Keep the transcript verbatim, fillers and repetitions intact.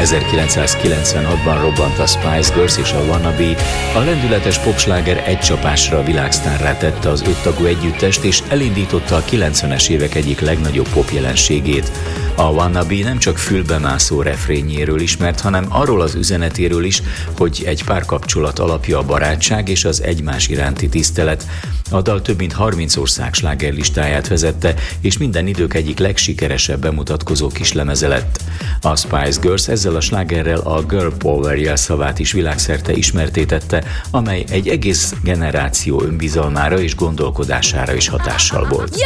ezerkilencszázkilencvenhatban robbant a Spice Girls és a Wannabe, a lendületes popsláger egy csapásra a világsztárrá tette az öttagú együttest, és elindította a kilencvenes évek egyik legnagyobb popjelenségét. A Wannabe nem csak fülbemászó refrényéről ismert, hanem arról az üzenetéről is, hogy egy párkapcsolat alapja a barátság és az egymás iránti tisztelet. A dal több mint harminc ország slágerlistáját vezette, és minden idők egyik legsikeresebb bemutatkozó kislemeze lett. A Spice Girls ezzel a slágerrel a Girl Power jelszavát is világszerte ismertétette, amely egy egész generáció önbizalmára és gondolkodására is hatással volt.